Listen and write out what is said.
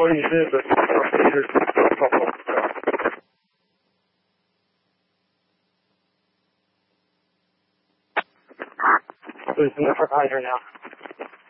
before you did, but here's a couple. There's enough for higher now.